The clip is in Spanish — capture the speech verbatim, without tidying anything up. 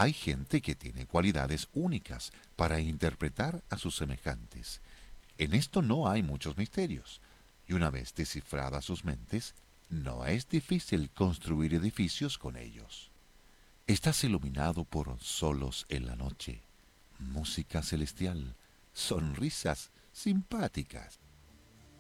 Hay gente que tiene cualidades únicas para interpretar a sus semejantes. En esto no hay muchos misterios, y una vez descifradas sus mentes, no es difícil construir edificios con ellos. Estás iluminado por solos en la noche, música celestial, sonrisas simpáticas,